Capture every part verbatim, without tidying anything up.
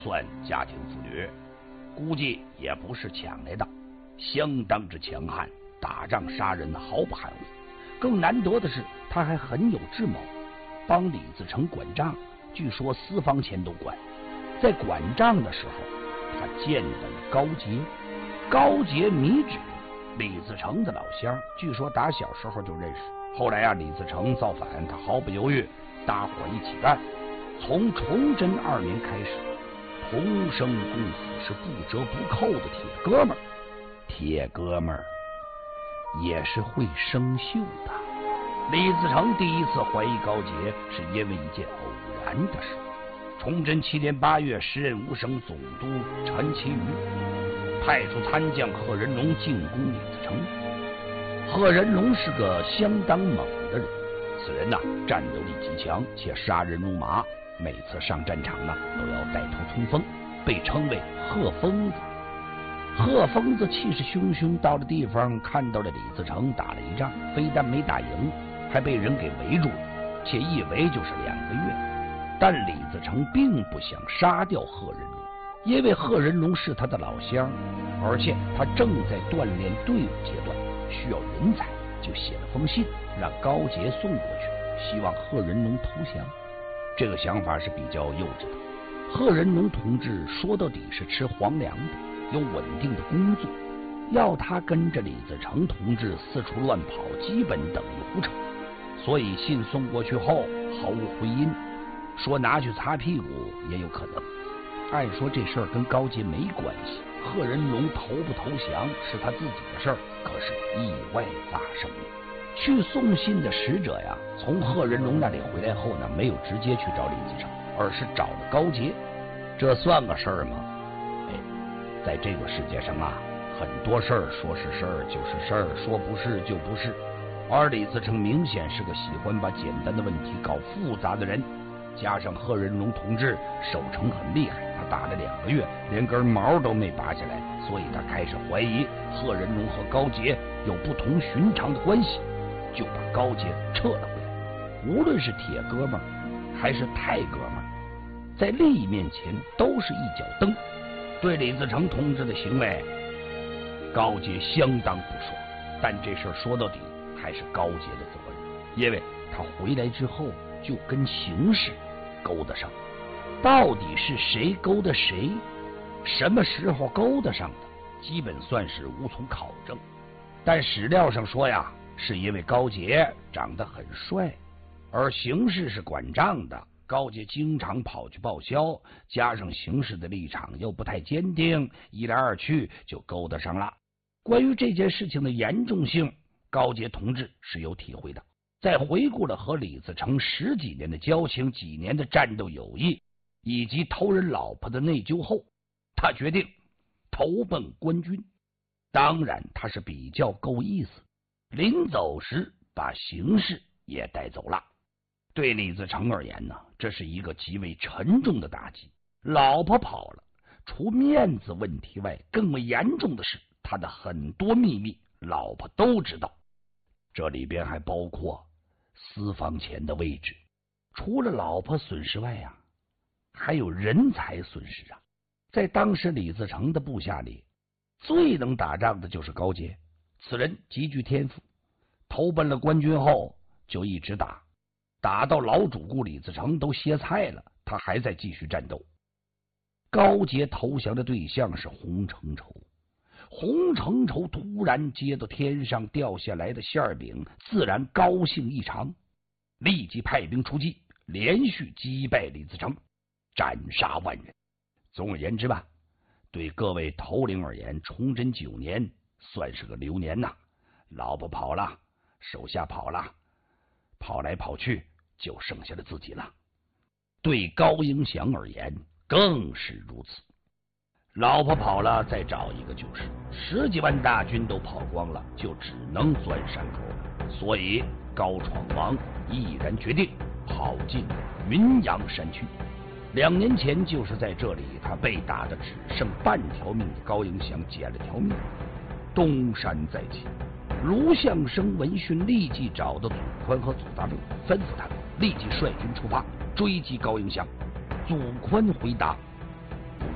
算家庭妇女，估计也不是抢来的，相当之强悍，打仗杀人毫不含糊。更难得的是，他还很有智谋，帮李自成管账，据说私房钱都管。在管账的时候，他见到了高杰，高杰米脂，李自成的老乡，据说打小时候就认识。后来啊，李自成造反，他毫不犹豫，大伙一起干。从崇祯二年开始，同生共死，是不折不扣的铁哥们儿。铁哥们儿也是会生锈的。李自成第一次怀疑高杰，是因为一件偶然的事。崇祯七年八月，时任吴省总督陈其瑜派出参将贺人龙进攻李自成。贺人龙是个相当猛的人，此人呐、啊、战斗力极强，且杀人如麻，每次上战场呢都要带头冲锋，被称为贺疯子。贺疯子气势汹汹，到了地方看到了李自成打了一仗，非但没打赢，还被人给围住了，且一围就是两个月。但李自成并不想杀掉贺人龙，因为贺人龙是他的老乡，而且他正在锻炼队伍阶段，需要人才，就写了封信让高杰送过去，希望贺人龙投降。这个想法是比较幼稚的。贺人龙同志说到底是吃皇粮的，有稳定的工作，要他跟着李自成同志四处乱跑，基本等于胡扯。所以信送过去后毫无回音，说拿去擦屁股也有可能。按说这事儿跟高杰没关系，贺人龙投不投降是他自己的事儿，可是意外发生了。去送信的使者呀，从贺人龙那里回来后呢，没有直接去找李自成，而是找了高杰。这算个事儿吗？哎，在这个世界上啊，很多事儿说是事儿就是事儿，说不是就不是。而李自成明显是个喜欢把简单的问题搞复杂的人，加上贺人龙同志守城很厉害，他打了两个月连根毛都没拔下来，所以他开始怀疑贺人龙和高杰有不同寻常的关系，就把高杰撤了回来。无论是铁哥们儿还是太哥们儿，在利益面前都是一脚蹬。对李自成同志的行为，高杰相当不爽，但这事儿说到底还是高杰的责任，因为他回来之后就跟形势勾搭上，到底是谁勾搭谁，什么时候勾搭上的，基本算是无从考证。但史料上说呀，是因为高杰长得很帅，而形势是管账的，高杰经常跑去报销，加上形势的立场又不太坚定，一来二去就勾搭上了。关于这件事情的严重性，高杰同志是有体会的。在回顾了和李自成十几年的交情、几年的战斗友谊以及偷人老婆的内疚后，他决定投奔官军。当然他是比较够意思，临走时把形势也带走了。对李自成而言呢，这是一个极为沉重的打击。老婆跑了，除面子问题外，更为严重的是他的很多秘密老婆都知道，这里边还包括私房钱的位置。除了老婆损失外呀、啊，还有人才损失啊。在当时李自成的部下里，最能打仗的就是高杰，此人极具天赋，投奔了官军后就一直打，打到老主顾李自成都歇菜了，他还在继续战斗。高杰投降的对象是洪承畴，洪承畴突然接到天上掉下来的馅饼，自然高兴异常，立即派兵出击，连续击败李自成，斩杀万人。总而言之吧，对各位头领而言，崇祯九年算是个流年呐。老婆跑了，手下跑了，跑来跑去就剩下了自己了。对高迎祥而言更是如此，老婆跑了再找一个就是，十几万大军都跑光了，就只能钻山口了。所以高闯王毅然决定跑进云阳山区。两年前就是在这里，他被打的只剩半条命的高迎祥捡了条命。东山再起，卢象升闻讯立即找到祖宽和祖大陆，吩咐他们立即率军出发追击高迎祥。祖宽回答：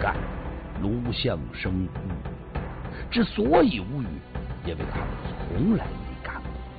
干。卢象升无语，之所以无语，因为他们从来没干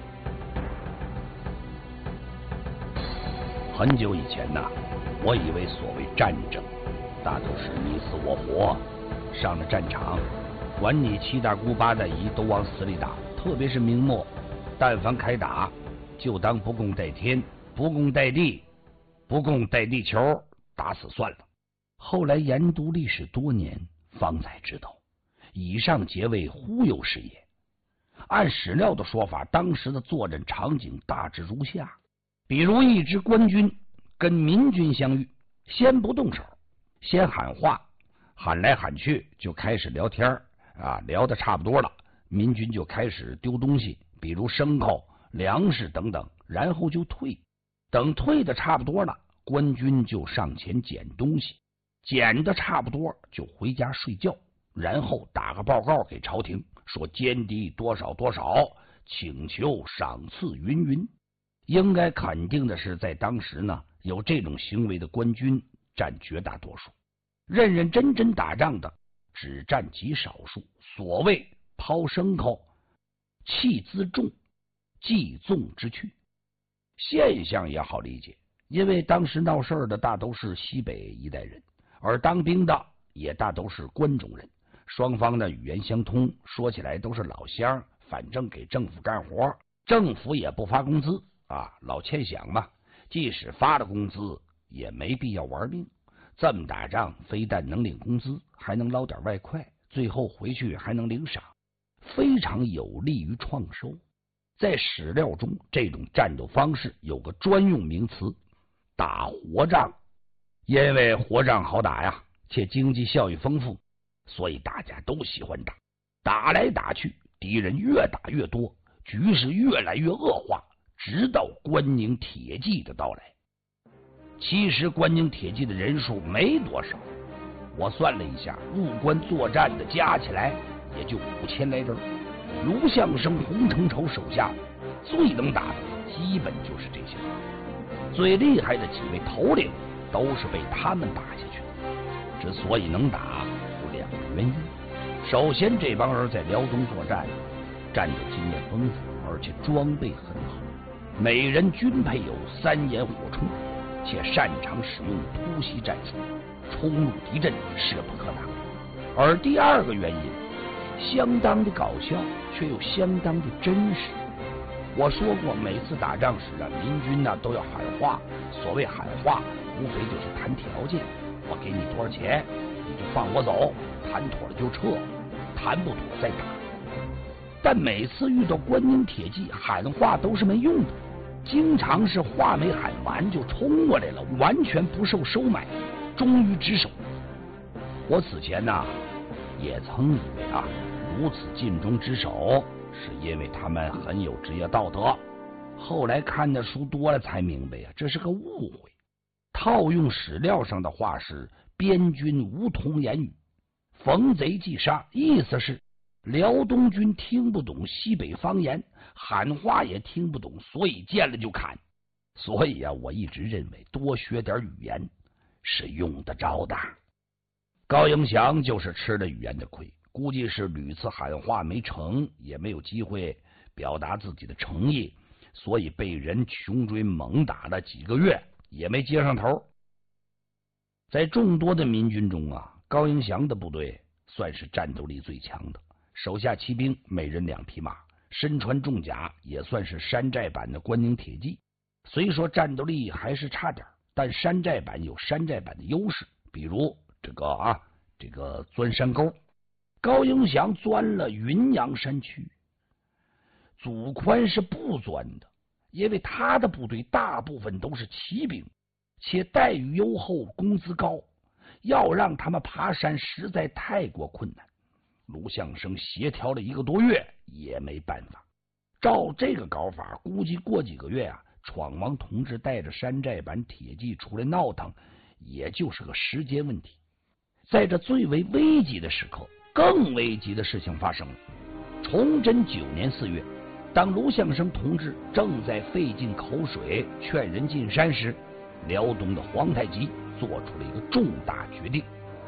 过。很久以前呐，我以为所谓战争大都是你死我活，上了战场，管你七大姑八大姨都往死里打。特别是明末，但凡开打，就当不共戴天，不共戴地，不共戴地球，打死算了。后来研读历史多年，方才知道，以上皆为忽悠是也。按史料的说法，当时的作战场景大致如下：比如一支官军跟民军相遇，先不动手，先喊话，喊来喊去就开始聊天啊，聊得差不多了，民军就开始丢东西，比如牲口、粮食等等，然后就退。等退的差不多了，官军就上前捡东西，捡的差不多就回家睡觉，然后打个报告给朝廷，说歼敌多少多少，请求赏赐云云。应该肯定的是，在当时呢，有这种行为的官军占绝大多数，认认真真打仗的只占极少数。所谓抛牲口，弃辎重，计纵之去，现象也好理解，因为当时闹事儿的大都是西北一带人，而当兵的也大都是关中人，双方的语言相通，说起来都是老乡，反正给政府干活，政府也不发工资啊，老欠饷嘛，即使发了工资也没必要玩命。这么打仗，非但能领工资，还能捞点外快，最后回去还能领赏，非常有利于创收。在史料中，这种战斗方式有个专用名词，打活仗。因为活仗好打呀，且经济效益丰富，所以大家都喜欢打。打来打去，敌人越打越多，局势越来越恶化，直到关宁铁骑的到来。其实关宁铁骑的人数没多少，我算了一下，入关作战的加起来也就五千来人。卢象升、洪承畴手下最能打的基本就是这些人，最厉害的几位头领都是被他们打下去的。之所以能打，有两个原因。首先，这帮人在辽东作战，战斗经验丰富，而且装备很好，每人均配有三眼火铳，且擅长使用突袭战术，冲入敌阵势不可挡。而第二个原因，相当的搞笑，却又相当的真实。我说过，每次打仗时啊，民军呢都要喊话。所谓喊话，无非就是谈条件，我给你多少钱，你就放我走，谈妥了就撤，谈不妥再打。但每次遇到关宁铁骑，喊话都是没用的，经常是话没喊完就冲过来了，完全不受收买，忠于职守。我此前呢也曾以为啊，如此尽忠职守是因为他们很有职业道德，后来看的书多了才明白啊，这是个误会。套用史料上的话是边军无同言语，逢贼即杀，意思是辽东军听不懂西北方言，喊话也听不懂，所以见了就砍。所以啊，我一直认为多学点语言是用得着的。高迎祥就是吃了语言的亏，估计是屡次喊话没成，也没有机会表达自己的诚意，所以被人穷追猛打了几个月，也没接上头。在众多的民军中啊，高迎祥的部队算是战斗力最强的，手下骑兵每人两匹马，身穿重甲，也算是山寨版的关宁铁骑。虽说战斗力还是差点，但山寨版有山寨版的优势，比如这个啊，这个钻山沟。高迎祥钻了云阳山区，祖宽是不钻的，因为他的部队大部分都是骑兵，且待遇优厚，工资高，要让他们爬山实在太过困难。卢象升协调了一个多月也没办法。照这个搞法，估计过几个月啊，闯王同志带着山寨版铁骑出来闹腾，也就是个时间问题。在这最为危急的时刻，更危急的事情发生了。崇祯九年四月，当卢象升同志正在费尽口水劝人进山时，辽东的皇太极做出了一个重大决定，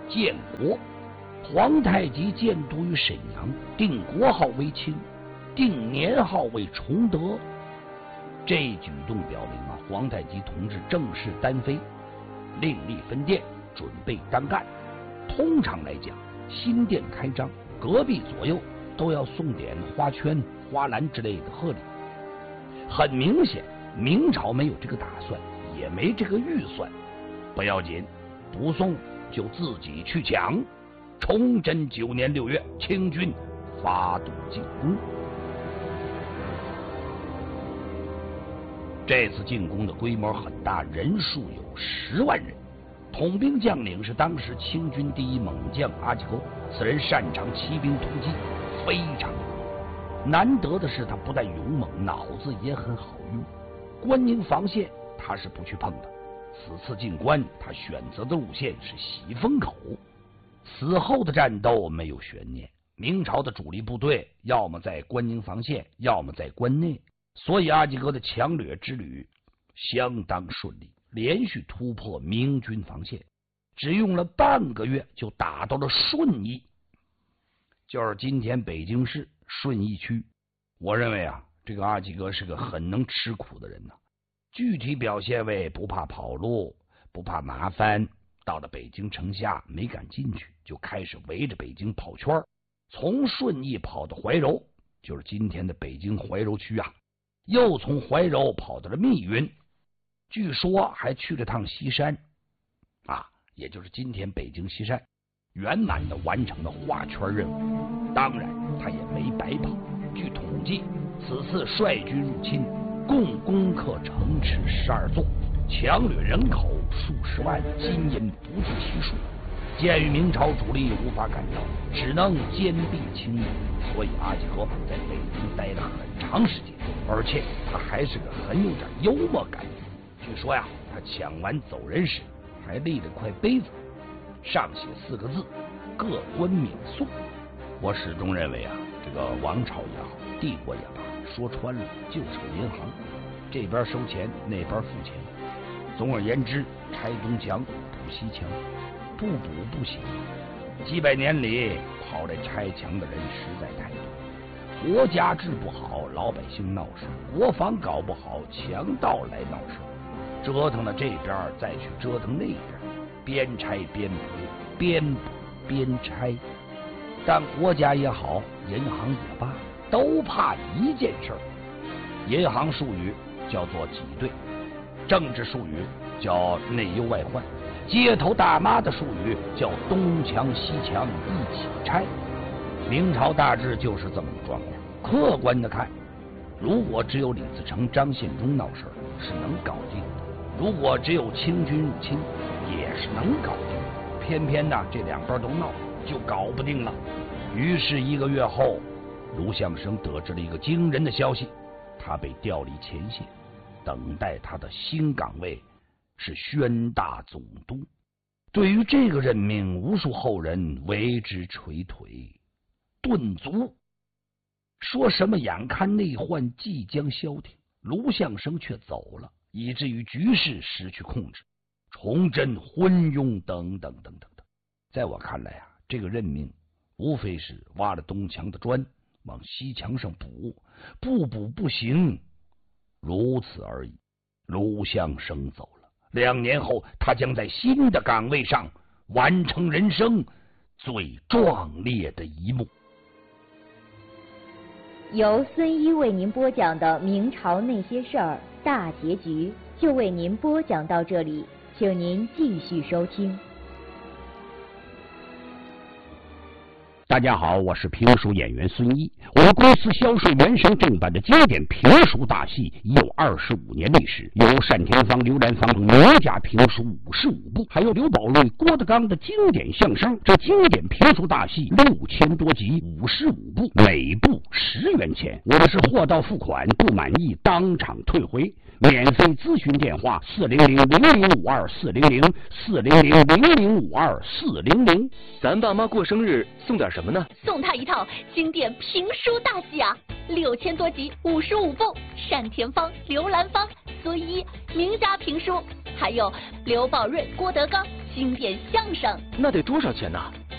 建国。皇太极建都于沈阳，定国号为清，定年号为崇德。这举动表明啊，皇太极同志正式单飞，另立分店，准备单干。通常来讲，新店开张，隔壁左右都要送点花圈、花篮之类的贺礼。很明显，明朝没有这个打算，也没这个预算。不要紧，不送就自己去抢。崇祯九年六月，清军发动进攻。这次进攻的规模很大，人数有十万人。统兵将领是当时清军第一猛将阿济格，此人擅长骑兵突击，非常难得的是，他不但勇猛，脑子也很好用。关宁防线他是不去碰的。此次进关，他选择的路线是喜峰口。此后的战斗没有悬念，明朝的主力部队要么在关宁防线，要么在关内，所以阿济格的强掠之旅相当顺利，连续突破明军防线，只用了半个月就打到了顺义，就是今天北京市顺义区。我认为啊，这个阿济格是个很能吃苦的人呐、啊。具体表现为不怕跑路，不怕麻烦。到了北京城下没敢进去，就开始围着北京跑圈，从顺义跑到怀柔，就是今天的北京怀柔区啊，又从怀柔跑到了密云，据说还去了趟西山啊，也就是今天北京西山，圆满的完成了画圈任务。当然他也没白跑，据统计此次率军入侵，共攻克城池十二座，强掠人口数十万，金银不计其数。鉴于明朝主力无法赶到，只能坚壁清野，所以阿济格在北京待了很长时间，而且他还是个很有点幽默感。据说呀，他抢完走人时还立了块碑子，上写四个字：各官免送。我始终认为啊，这个王朝也好，帝国也罢，说穿了就是个银行，这边收钱，那边付钱。总而言之，拆东墙补西墙，不补不行。几百年里跑来拆墙的人实在太多，国家治不好，老百姓闹事；国防搞不好，强盗来闹事。折腾了这边，再去折腾那边，边拆边补，边补边拆。但国家也好，银行也罢，都怕一件事儿。银行术语叫做挤兑，政治术语叫内忧外患，街头大妈的术语叫东墙西墙一起拆。明朝大致就是这么个状况。客观的看，如果只有李自成、张献忠闹事是能搞定的，如果只有清军入侵也是能搞定的，偏偏呢这两边都闹，就搞不定了。于是一个月后，卢象升得知了一个惊人的消息，他被调离前线，等待他的新岗位是宣大总督。对于这个任命，无数后人为之垂腿顿足，说什么眼看内患即将消停，卢象升却走了，以至于局势失去控制，崇祯昏庸等等等等等。在我看来啊，这个任命无非是挖了东墙的砖往西墙上补，不补不行，如此而已。卢象升走了，两年后他将在新的岗位上完成人生最壮烈的一幕。 由孙一为您播讲的明朝那些事儿大结局就为您播讲到这里，请您继续收听。 大家好，我是评书演员孙一。我们公司销售原声正版的经典评书大戏已有二十五年历史，有单田芳、刘兰芳等名家评书五十五部，还有刘宝瑞、郭德纲的经典相声。这经典评书大戏六千多集，五十五部，每部十元钱。我们是货到付款，不满意当场退回。免费咨询电话：四零零零零五二四零零四零零零零五二四零零。 咱爸妈过生日送点什么呢？ 送他一套经典评书大戏啊，六千多集，五十五部，单田芳、刘兰芳、孙一名家评书，还有刘宝瑞、郭德纲、 经典相声。 那得多少钱呢？